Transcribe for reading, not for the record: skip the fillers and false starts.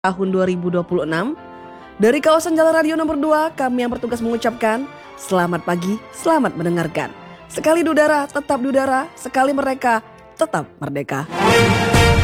tahun 2026. Dari kawasan Jalan Radio nomor 2, kami yang bertugas mengucapkan selamat pagi, selamat mendengarkan. Sekali di udara, tetap di udara. Sekali merdeka, tetap merdeka.